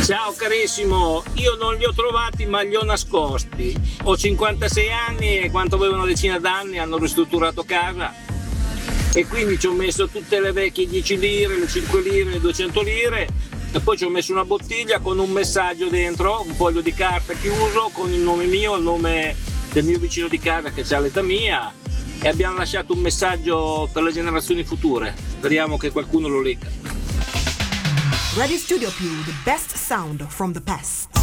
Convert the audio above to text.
Ciao carissimo, io non li ho trovati ma li ho nascosti. Ho 56 anni e quando avevo una decina d'anni hanno ristrutturato casa e quindi ci ho messo tutte le vecchie 10 lire, le 5 lire, le 200 lire e poi ci ho messo una bottiglia con un messaggio dentro, un foglio di carta chiuso con il nome mio, il nome del mio vicino di casa che ha l'età mia e abbiamo lasciato un messaggio per le generazioni future. Speriamo che qualcuno lo legga. Radio Studio Più, the best sound from the past.